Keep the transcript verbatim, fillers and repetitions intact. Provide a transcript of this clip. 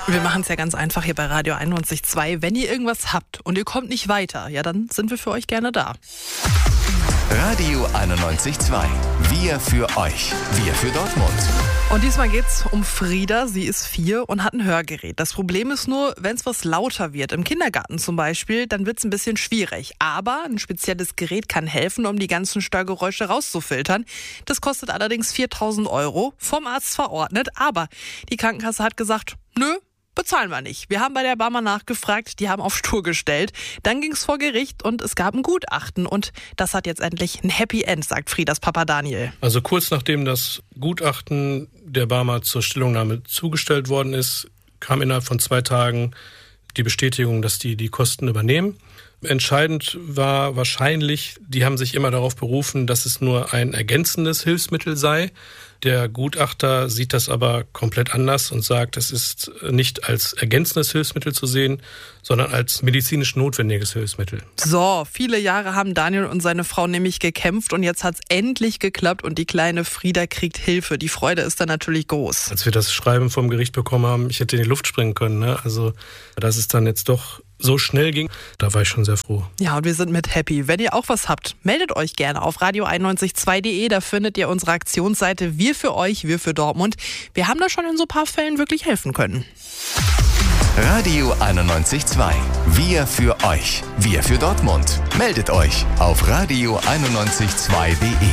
Wir machen es ja ganz einfach hier bei Radio einundneunzig Komma zwei. Wenn ihr irgendwas habt und ihr kommt nicht weiter, ja, dann sind wir für euch gerne da. Radio einundneunzig Komma zwei. Wir für euch. Wir für Dortmund. Und diesmal geht's um Frieda. Sie ist vier und hat ein Hörgerät. Das Problem ist nur, wenn es was lauter wird, im Kindergarten zum Beispiel, dann wird's ein bisschen schwierig. Aber ein spezielles Gerät kann helfen, um die ganzen Störgeräusche rauszufiltern. Das kostet allerdings viertausend Euro, vom Arzt verordnet. Aber die Krankenkasse hat gesagt, nö, bezahlen wir nicht. Wir haben bei der Barmer nachgefragt, die haben auf stur gestellt. Dann ging es vor Gericht und es gab ein Gutachten. Und das hat jetzt endlich ein Happy End, sagt Friedas Papa Daniel. Also kurz nachdem das Gutachten der Barmer zur Stellungnahme zugestellt worden ist, kam innerhalb von zwei Tagen die Bestätigung, dass die die Kosten übernehmen. Entscheidend war wahrscheinlich, die haben sich immer darauf berufen, dass es nur ein ergänzendes Hilfsmittel sei. Der Gutachter sieht das aber komplett anders und sagt, es ist nicht als ergänzendes Hilfsmittel zu sehen, sondern als medizinisch notwendiges Hilfsmittel. So, viele Jahre haben Daniel und seine Frau nämlich gekämpft und jetzt hat's endlich geklappt und die kleine Frieda kriegt Hilfe. Die Freude ist dann natürlich groß. Als wir das Schreiben vom Gericht bekommen haben, ich hätte in die Luft springen können, ne? Also, dass es dann jetzt doch so schnell ging, da war ich schon sehr froh. Ja, und wir sind mit happy. Wenn ihr auch was habt, meldet euch gerne auf radio einundneunzig Komma zwei punkt de. Da findet ihr unsere Aktionsseite Wir für euch, wir für Dortmund. Wir haben da schon in so ein paar Fällen wirklich helfen können. Radio einundneunzig Komma zwei. Wir für euch. Wir für Dortmund. Meldet euch auf radio einundneunzig Komma zwei punkt de.